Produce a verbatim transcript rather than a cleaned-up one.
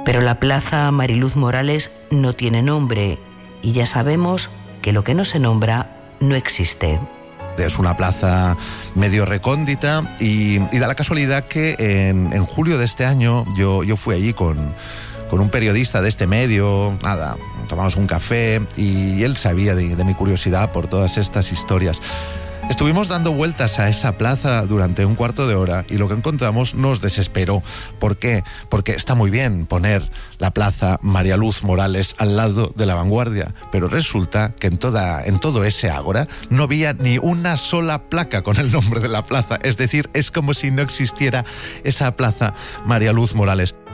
Pero la Plaza Mariluz Morales no tiene nombre y ya sabemos que lo que no se nombra no existe. Es una plaza medio recóndita y, y da la casualidad que en, en julio de este año yo, yo fui allí con, con un periodista de este medio, nada, tomamos un café y él sabía de, de mi curiosidad por todas estas historias. Estuvimos dando vueltas a esa plaza durante un cuarto de hora y lo que encontramos nos desesperó. ¿Por qué? Porque está muy bien poner la plaza María Luz Morales al lado de La Vanguardia, pero resulta que en, toda, en todo ese ágora no había ni una sola placa con el nombre de la plaza. Es decir, es como si no existiera esa plaza María Luz Morales.